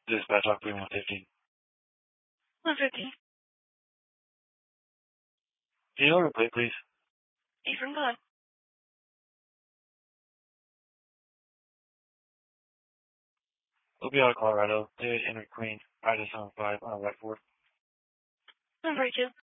Dispatch Operating 115. 150. Can you hold a plate, please? Eastern Glen. We'll be out of Colorado. David Henry Queen, Ida 75 on the right 4. 142.